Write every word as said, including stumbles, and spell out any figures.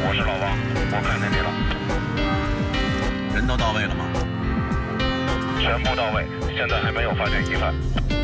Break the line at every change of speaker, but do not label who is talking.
我是老王，我看见你了。
人都到位了吗？
全部到位，现在还没有发现疑犯。